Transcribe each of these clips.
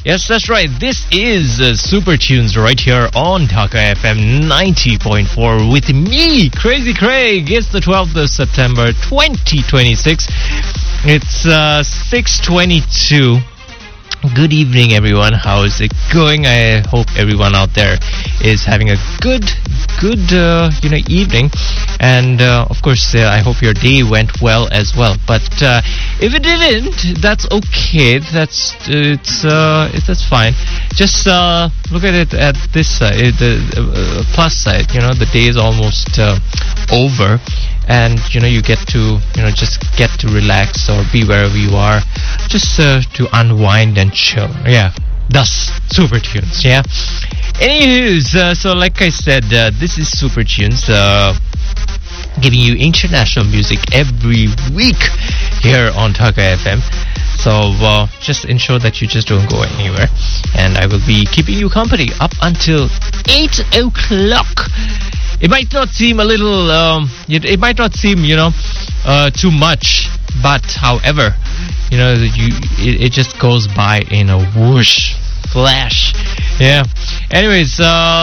Yes, that's right. This is Super Tunes right here on Dhaka FM 90.4 with me, Crazy Craig. It's the 12th of September 2026. It's 6:22. Good evening, everyone. How is it going? I hope everyone out there is having a good evening, and of course, I hope your day went well as well. But if it didn't, that's okay. That's fine. Just look at it at this side, the plus side. The day is almost over, and you get to just get to relax or be wherever you are, just to unwind and chill. Yeah, thus Super Tunes. Yeah. Anyways, so like I said, this is Super Tunes, giving you international music every week here on Dhaka FM. So just ensure that you just don't go anywhere, and I will be keeping you company up until 8 o'clock. It might not seem a little, it might not seem, too much, but however, it just goes by in a whoosh, flash. Yeah. Anyways,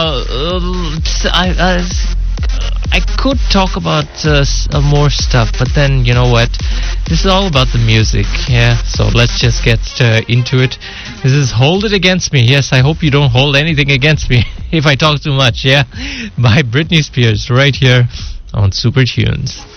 I could talk about more stuff, but then, you know what? This is all about the music, yeah? So let's just get into it. This is Hold It Against Me. Yes, I hope you don't hold anything against me if I talk too much, yeah? By Britney Spears, right here on Super Tunes.